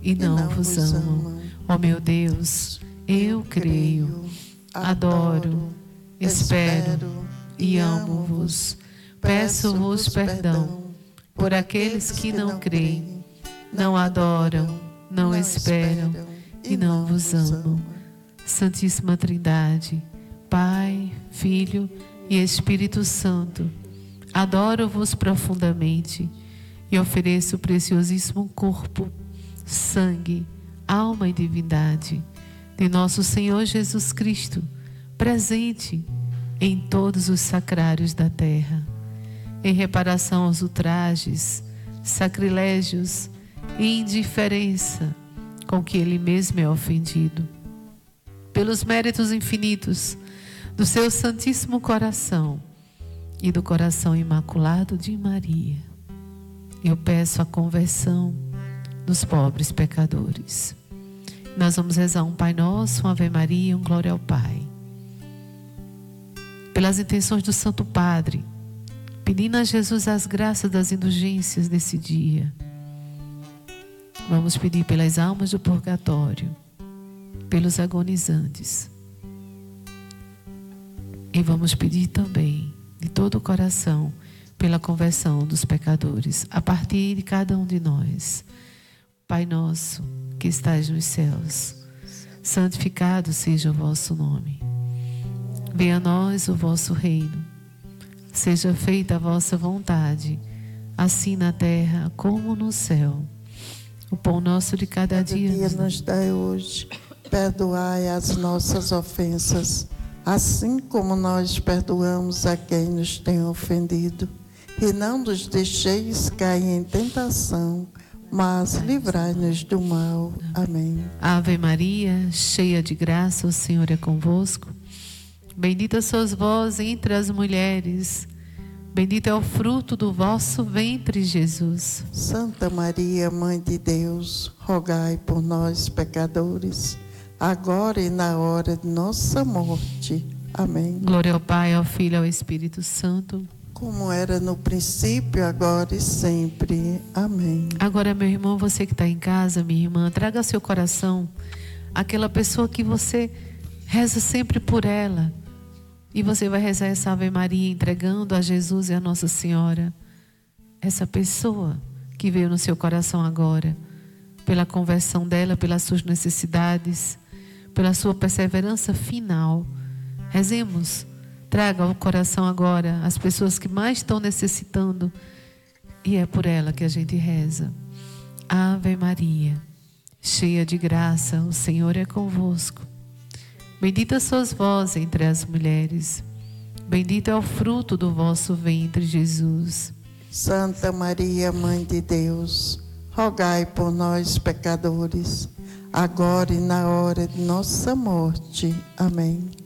e não vos amam. Ó meu Deus, eu creio, adoro, espero e amo-vos. Peço-vos perdão por aqueles que não creem, não adoram, não esperam e não vos amam. Santíssima Trindade, Pai, Filho e Espírito Santo, adoro-vos profundamente e ofereço o preciosíssimo corpo, sangue, alma e divindade de nosso Senhor Jesus Cristo, presente em todos os sacrários da terra, em reparação aos ultrajes, sacrilégios e indiferença com que Ele mesmo é ofendido. Pelos méritos infinitos do seu Santíssimo Coração e do coração imaculado de Maria, eu peço a conversão dos pobres pecadores. Nós vamos rezar um Pai Nosso, uma Ave Maria, um Glória ao Pai. Pelas intenções do Santo Padre, pedindo a Jesus as graças das indulgências desse dia. Vamos pedir pelas almas do purgatório, pelos agonizantes. E vamos pedir também, de todo o coração, pela conversão dos pecadores, a partir de cada um de nós. Pai nosso, que estais nos céus, santificado seja o vosso nome. Venha a nós o vosso reino. Seja feita a vossa vontade, assim na terra como no céu. O pão nosso de cada dia nos dai hoje. Perdoai as nossas ofensas, assim como nós perdoamos a quem nos tem ofendido. E não nos deixeis cair em tentação, mas livrai-nos do mal. Amém. Ave Maria, cheia de graça, o Senhor é convosco. Bendita sois vós entre as mulheres. Bendito é o fruto do vosso ventre, Jesus. Santa Maria, Mãe de Deus, rogai por nós, pecadores, agora e na hora de nossa morte. Amém. Glória ao Pai, ao Filho e ao Espírito Santo, como era no princípio, agora e sempre. Amém. Agora, meu irmão, você que está em casa, minha irmã, traga ao seu coração aquela pessoa que você reza sempre por ela. E você vai rezar essa Ave Maria entregando a Jesus e a Nossa Senhora essa pessoa que veio no seu coração agora, pela conversão dela, pelas suas necessidades, pela sua perseverança final. Rezemos. Traga ao coração agora as pessoas que mais estão necessitando. E é por ela que a gente reza. Ave Maria, cheia de graça, o Senhor é convosco. Bendita sois vós entre as mulheres. Bendito é o fruto do vosso ventre, Jesus. Santa Maria, Mãe de Deus, rogai por nós, pecadores, agora e na hora de nossa morte. Amém.